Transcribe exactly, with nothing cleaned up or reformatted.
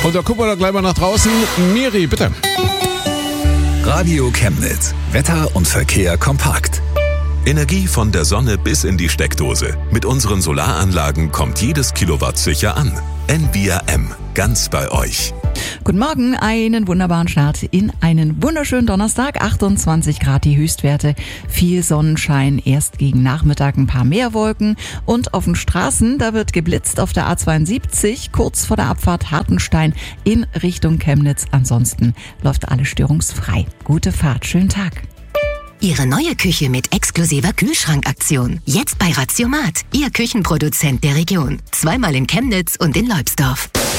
Und da gucken wir doch gleich mal nach draußen. Miri, bitte. Radio Chemnitz. Wetter und Verkehr kompakt. Energie von der Sonne bis in die Steckdose. Mit unseren Solaranlagen kommt jedes Kilowatt sicher an. N V R M. Ganz bei euch. Guten Morgen, einen wunderbaren Start in einen wunderschönen Donnerstag. achtundzwanzig Grad die Höchstwerte, viel Sonnenschein, erst gegen Nachmittag ein paar mehr Wolken. Und auf den Straßen, da wird geblitzt auf der A zweiundsiebzig, kurz vor der Abfahrt Hartenstein in Richtung Chemnitz. Ansonsten läuft alles störungsfrei. Gute Fahrt, schönen Tag. Ihre neue Küche mit exklusiver Kühlschrankaktion. Jetzt bei Ratiomat, Ihr Küchenproduzent der Region. Zweimal in Chemnitz und in Leubsdorf.